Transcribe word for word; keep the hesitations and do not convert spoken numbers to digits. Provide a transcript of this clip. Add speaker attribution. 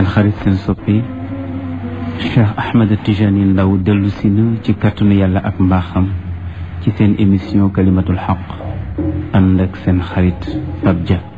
Speaker 1: xarit seen soppi Cheikh Ahmed Tijani Ndaw dellu si na ci kàttanu yàlla ak mbaaxam ci seen émission kalimatul xaq ànd ak seen xarit Pape Dia.